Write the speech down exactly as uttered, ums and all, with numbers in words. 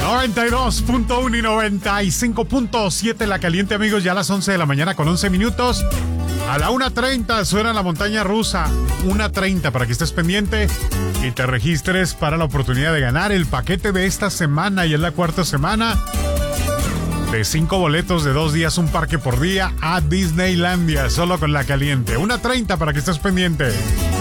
noventa y dos punto uno y noventa y cinco punto siete La Caliente, amigos, ya a las once de la mañana con once minutos. A la una treinta suena la montaña rusa. una treinta para que estés pendiente y te registres para la oportunidad de ganar el paquete de esta semana. Y es la cuarta semana de cinco boletos de dos días, un parque por día a Disneylandia, solo con La Caliente. una treinta para que estés pendiente.